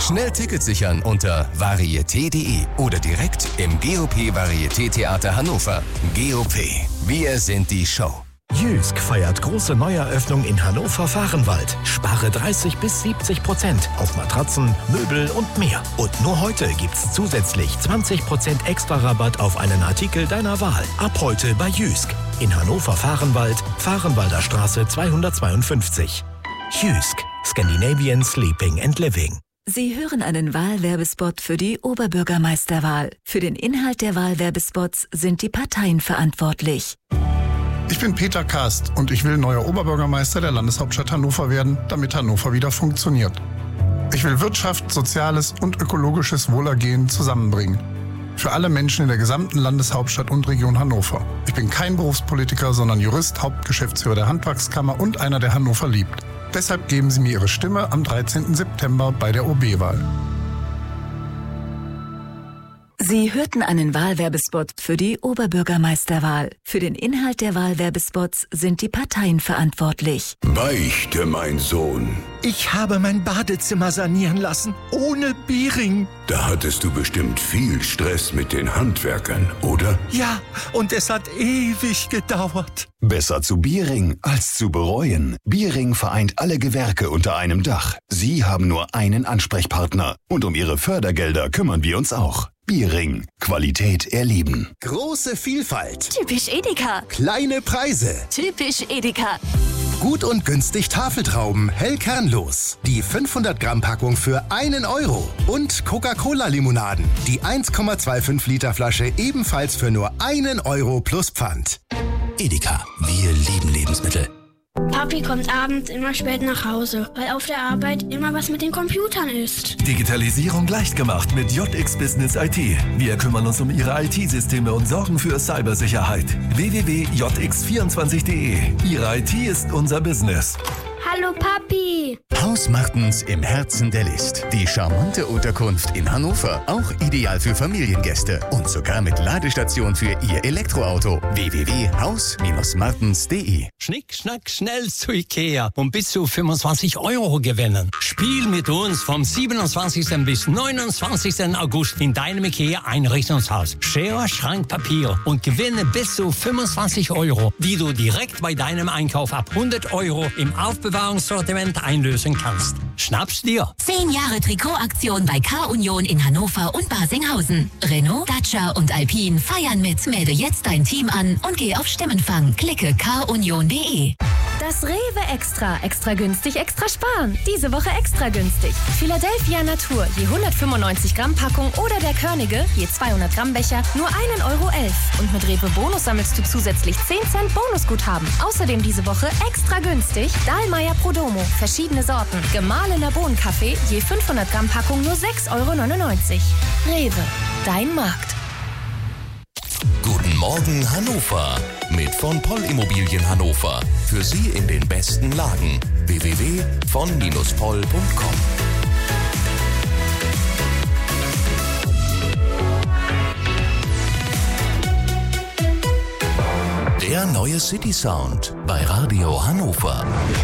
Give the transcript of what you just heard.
Schnell Tickets sichern unter varieté.de oder direkt im GOP Varieté-Theater Hannover. GOP, wir sind die Show. Jysk feiert große Neueröffnung in Hannover-Fahrenwald. Spare 30-70% auf Matratzen, Möbel und mehr. Und nur heute gibt's zusätzlich 20% extra Rabatt auf einen Artikel deiner Wahl. Ab heute bei Jysk. In Hannover-Fahrenwald, Fahrenwalder Straße 252. Jysk. Scandinavian Sleeping and Living. Sie hören einen Wahlwerbespot für die Oberbürgermeisterwahl. Für den Inhalt der Wahlwerbespots sind die Parteien verantwortlich. Ich bin Peter Kast und ich will neuer Oberbürgermeister der Landeshauptstadt Hannover werden, damit Hannover wieder funktioniert. Ich will Wirtschaft, Soziales und ökologisches Wohlergehen zusammenbringen. Für alle Menschen in der gesamten Landeshauptstadt und Region Hannover. Ich bin kein Berufspolitiker, sondern Jurist, Hauptgeschäftsführer der Handwerkskammer und einer, der Hannover liebt. Deshalb geben Sie mir Ihre Stimme am 13. September bei der OB-Wahl. Sie hörten einen Wahlwerbespot für die Oberbürgermeisterwahl. Für den Inhalt der Wahlwerbespots sind die Parteien verantwortlich. Beichte, mein Sohn. Ich habe mein Badezimmer sanieren lassen, ohne Biering. Da hattest du bestimmt viel Stress mit den Handwerkern, oder? Ja, und es hat ewig gedauert. Besser zu Biering als zu bereuen. Biering vereint alle Gewerke unter einem Dach. Sie haben nur einen Ansprechpartner. Und um Ihre Fördergelder kümmern wir uns auch. Biering. Qualität erleben. Große Vielfalt. Typisch Edeka. Kleine Preise. Typisch Edeka. Gut und günstig Tafeltrauben, hell kernlos. Die 500 Gramm Packung für 1 Euro. Und Coca-Cola-Limonaden. Die 1,25 Liter Flasche ebenfalls für nur 1 Euro plus Pfand. Edeka. Wir lieben Lebensmittel. Papi kommt abends immer spät nach Hause, weil auf der Arbeit immer was mit den Computern ist. Digitalisierung leicht gemacht mit JX Business IT. Wir kümmern uns um Ihre IT-Systeme und sorgen für Cybersicherheit. www.jx24.de. Ihre IT ist unser Business. Hallo Papi! Haus Martens im Herzen der List. Die charmante Unterkunft in Hannover. Auch ideal für Familiengäste. Und sogar mit Ladestation für Ihr Elektroauto. www.haus-martens.de. Schnick, schnack, schnell zu Ikea und bis zu 25 Euro gewinnen. Spiel mit uns vom 27. bis 29. August in deinem Ikea-Einrichtungshaus. Schere, Schrank, Papier und gewinne bis zu 25 Euro, die du direkt bei deinem Einkauf ab 100 Euro im Aufbewahrungssortiment einlösen kannst. Schnapp's dir! 10 Jahre Trikotaktion bei K-Union in Hannover und Basinghausen. Renault, Dacia und Alpine feiern mit. Melde jetzt dein Team an und geh auf Stimmenfang. Klicke kunion.de. Das Rewe Extra. Extra günstig, extra sparen. Diese Woche extra günstig. Philadelphia Natur, je 195 Gramm Packung oder der Körnige, je 200 Gramm Becher, nur 1,11 Euro. Und mit Rewe Bonus sammelst du zusätzlich 10 Cent Bonusguthaben. Außerdem diese Woche extra günstig Dahlmeier Prodomo, verschiedene Sorten. Gemahlener Bohnenkaffee, je 500 Gramm Packung, nur 6,99 Euro. Rewe, dein Markt. Guten Morgen Hannover mit von Poll Immobilien Hannover. Für Sie in den besten Lagen. www.von-poll.com. Der neue City Sound bei Radio Hannover.